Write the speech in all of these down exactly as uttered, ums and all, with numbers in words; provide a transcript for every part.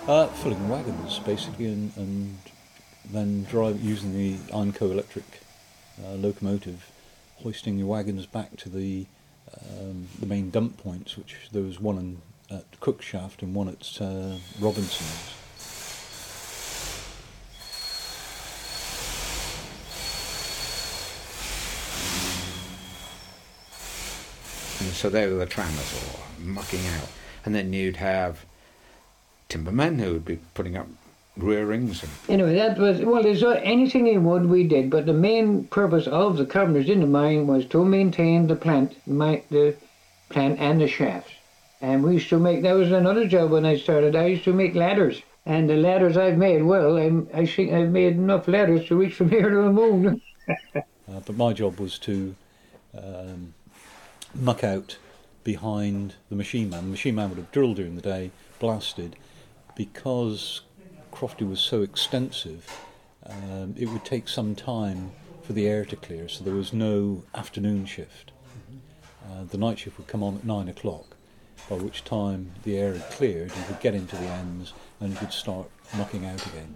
Uh, filling wagons, basically, and, and then drive using the Ironco electric uh, locomotive, hoisting your wagons back to the um, the main dump points, which there was one in, at Cookshaft and one at uh, Robinson's. And so they were the trammers or mucking out. And then you'd have timbermen who would be putting up rear rings. And Anyway, that was, well, there's uh, anything in wood we did, but the main purpose of the carpenters in the mine was to maintain the plant, mi- the plant and the shafts. And we used to make, that was another job when I started, I used to make ladders. And the ladders I've made, well, I'm, I think I've made enough ladders to reach from here to the moon. Uh, but my job was to um, muck out behind the machine man. The machine man would have drilled during the day, blasted. Because Crofty was so extensive, um, it would take some time for the air to clear, so there was no afternoon shift. Uh, the night shift would come on at nine o'clock, by which time the air had cleared, you could get into the ends and you could start mucking out again.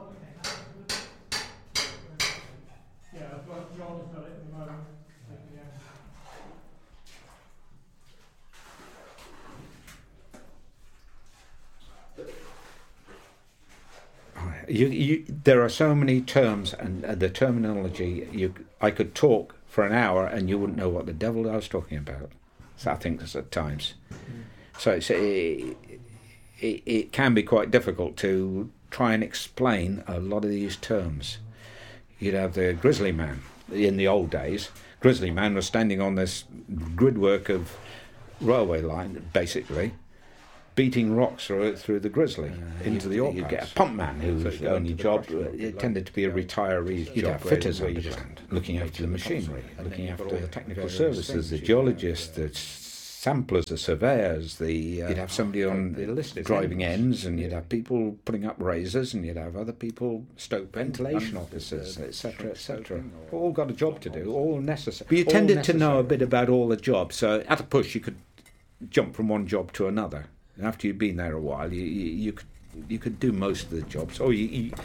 You, you, there are so many terms and uh, the terminology. You, I could talk for an hour and you wouldn't know what the devil I was talking about. So I think at times. Mm. So it's, it, it, it can be quite difficult to try and explain a lot of these terms. You'd have the grizzly man in the old days. Grizzly man was standing on this gridwork of railway line, basically, beating rocks through, through the grizzly uh, into the ore pads. You'd get a pump man whose so only job uh, it tended to be a retiree's You'd job. Have fitters underground, looking after the machinery, looking after the technical services, the geologists, the samplers, the surveyors. The uh, you'd have somebody on the driving ends, and you'd have people putting up razors, and you'd have other people stoke ventilation officers, et cetera, et cetera. All got a job to do, all necessary. But you tended to know a bit about all the jobs, so at a push you could jump from one job to another. And after you'd been there a while, you, you, you could you could do most of the jobs. Or you, you,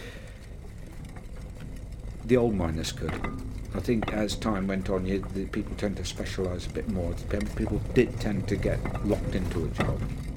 the old miners could. I think as time went on, you, the people tend to specialise a bit more. People did tend to get locked into a job.